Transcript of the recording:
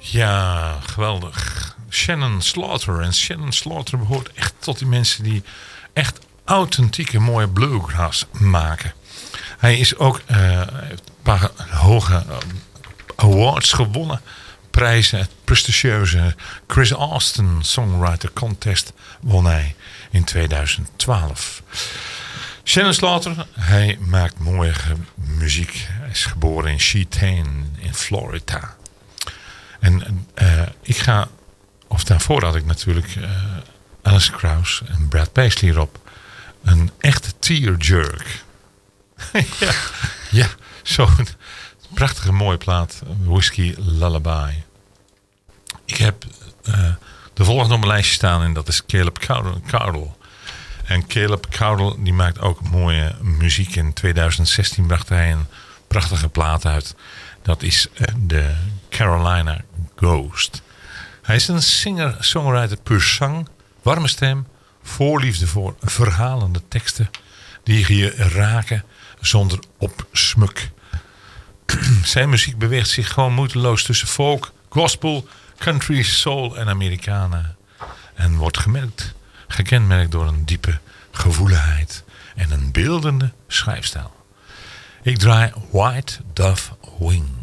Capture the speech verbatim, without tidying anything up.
Ja, geweldig. Shannon Slaughter. En Shannon Slaughter behoort echt tot die mensen die echt authentieke mooie bluegrass maken. Hij is ook uh, een paar hoge uh, awards gewonnen. Prijzen, het prestigieuze Chris Austin Songwriter Contest won hij in tweeduizend twaalf. Shannon Slaughter, hij maakt mooie muziek. Hij is geboren in Cheyenne in Florida. En uh, ik ga, of daarvoor had ik natuurlijk uh, Alice Krauss en Brad Paisley erop. Een echte tearjerk. ja, ja zo'n prachtige mooie plaat. Whiskey Lullaby. Ik heb uh, de volgende op mijn lijstje staan en dat is Caleb Cowdell. En Caleb Cowdell die maakt ook mooie muziek. In tweeduizend zestien bracht hij een prachtige plaat uit. Dat is uh, de Carolina Ghost. Hij is een singer-songwriter puur zang, warme stem, voorliefde voor verhalende teksten die je raken zonder opsmuk. Zijn muziek beweegt zich gewoon moeiteloos tussen folk, gospel, country, soul en Americana. En wordt gemerkt, gekenmerkt door een diepe gevoeligheid en een beeldende schrijfstijl. Ik draai White Dove Wing.